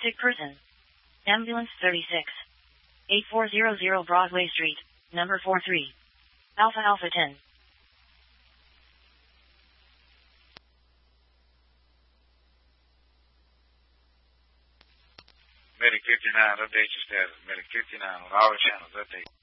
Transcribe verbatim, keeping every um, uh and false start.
Sick person. Ambulance thirty-six. eighty-four hundred Broadway Street, number four three. Alpha Alpha ten. Medic fifty-nine, update your status. Medic fifty-nine on all channels, update.